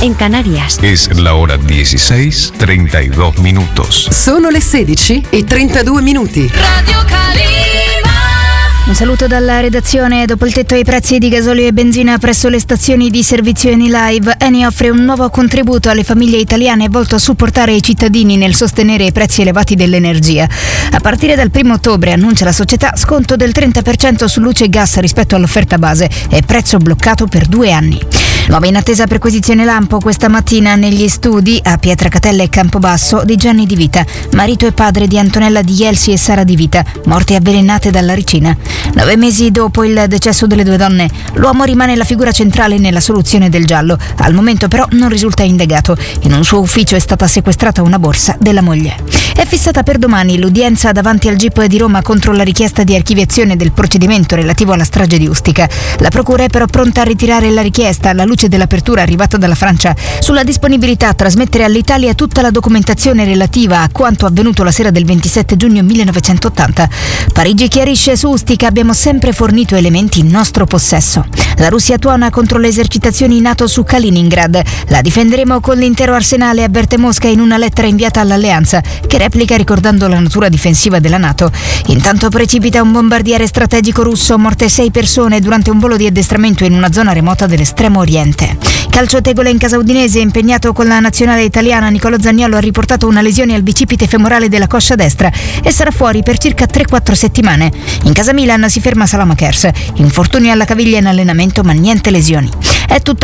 en Canarias. Es la hora 16:32 minutos. Sono le 16:32. Radio Calima. Un saluto dalla redazione. Dopo il tetto ai prezzi di gasolio e benzina presso le stazioni di servizio Enilive, Eni offre un nuovo contributo alle famiglie italiane volto a supportare i cittadini nel sostenere i prezzi elevati dell'energia. A partire dal 1 ottobre, annuncia la società, sconto del 30% su luce e gas rispetto all'offerta base e prezzo bloccato per 2 anni. Nuova in attesa perquisizione lampo questa mattina negli studi a Pietracatella e Campobasso di Gianni Di Vita, marito e padre di Antonella Di Jelsi e Sara Di Vita, morte avvelenate dalla ricina. 9 mesi dopo il decesso delle 2 donne, l'uomo rimane la figura centrale nella soluzione del giallo. Al momento però non risulta indagato. In un suo ufficio è stata sequestrata una borsa della moglie. È fissata per domani l'udienza davanti al GIP di Roma contro la richiesta di archiviazione del procedimento relativo alla strage di Ustica. La procura è però pronta a ritirare la richiesta alla luce dell'apertura arrivata dalla Francia sulla disponibilità a trasmettere all'Italia tutta la documentazione relativa a quanto avvenuto la sera del 27 giugno 1980. Parigi chiarisce: su Ustica abbiamo sempre fornito elementi in nostro possesso. La Russia tuona contro le esercitazioni NATO su Kaliningrad. La difenderemo con l'intero arsenale, avverte Mosca in una lettera inviata all'alleanza, che replica ricordando la natura difensiva della NATO. Intanto precipita un bombardiere strategico russo, morte 6 persone durante un volo di addestramento in una zona remota dell'estremo oriente. Calcio tegole in casa udinese, impegnato con la nazionale italiana, Nicolò Zaniolo ha riportato una lesione al bicipite femorale della coscia destra e sarà fuori per circa 3-4 settimane. In casa Milan si ferma Salamakers, infortunio alla caviglia in allenamento ma niente lesioni. È tutto.